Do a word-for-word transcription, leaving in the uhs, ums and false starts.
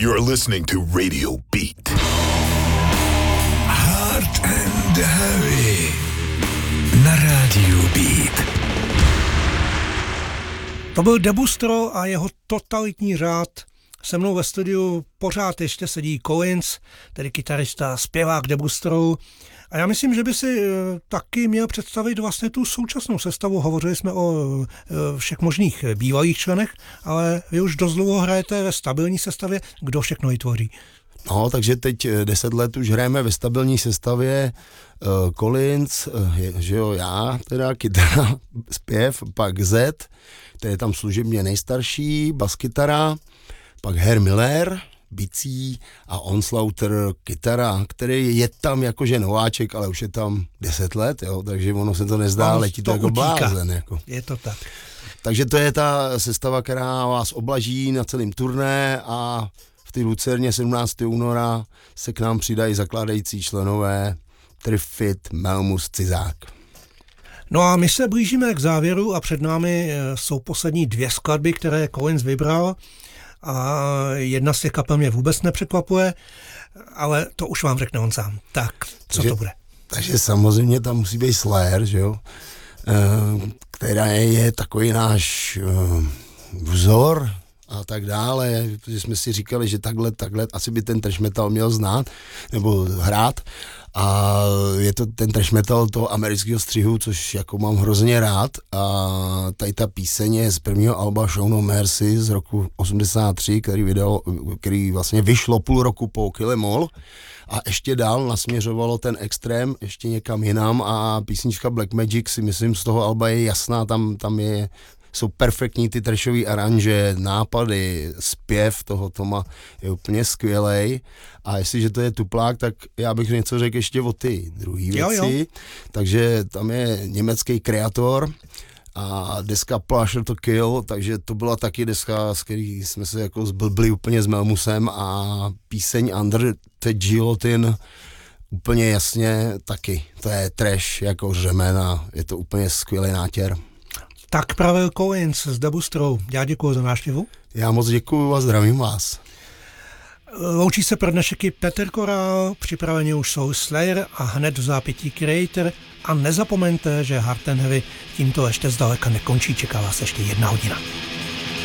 You're listening to Radio Beat. Hard and Heavy na rádiu Beat. To byl Debustro a jeho totalitní řád. Se mnou ve studiu pořád ještě sedí Collins, tedy kytarista, zpěvák Debustro. A já myslím, že by si taky měl představit vlastně tu současnou sestavu. Hovořili jsme o všech možných bývalých členech, ale vy už dost dlouho hrajete ve stabilní sestavě. Kdo všechno ji tvoří? No, takže teď deset let už hrajeme ve stabilní sestavě. uh, Collins, uh, že jo, já, teda kytara, zpěv, pak Z, to je tam služebně nejstarší, baskytara, pak Herr Miller, bicí a Onslaughter, kytara, který je tam jakože nováček, ale už je tam deset let, jo, takže ono se to nezdá, on letí to, to jako utíká. blázen. Jako. Je to tak. Takže to je ta sestava, která vás oblaží na celém turné a v té Lucerně sedmnáctého února se k nám přidají zakládající členové Trifid, Melmus, Cizák. No a my se blížíme k závěru a před námi jsou poslední dvě skladby, které Collins vybral. A jedna z těch kapel mě vůbec nepřekvapuje, ale to už vám řekne on sám. Tak, co takže, to bude? Takže samozřejmě tam musí být Slayer, že jo? Která je, je takový náš vzor a tak dále, protože jsme si říkali, že takhle, takhle asi by ten trash metal měl znát, nebo hrát. A je to ten trash metal toho amerického střihu, což jako mám hrozně rád. A tady ta píseň je z prvního alba Show No Mercy z roku osmdesát tři, který, vydalo, který vlastně vyšlo půl roku po Kill Em All. A ještě dál nasměřovalo ten extrém ještě někam jinam a písnička Black Magic si myslím z toho alba je jasná, tam, tam je... jsou perfektní ty trashové aranže, nápady, zpěv toho Toma je úplně skvělej. A jestliže to je Tuplák, tak já bych něco řekl ještě o ty druhý věci. Jo, jo. Takže tam je německý kreator a deska Pleasure to Kill, takže to byla taky deska, s který jsme se jako zblbli úplně s Melmusem a píseň Under the Guillotine úplně jasně taky. To je trash jako řemen a je to úplně skvělý nátěr. Tak pravil Collins s Debustrou. Já děkuji za návštěvu. Já moc děkuji a zdravím vás. Loučí se pro dnešek Petr Korál, připraveni už jsou Slayer a hned v zápětí Creator. A nezapomeňte, že Hard and Heavy tímto ještě zdaleka nekončí, čeká vás ještě jedna hodina.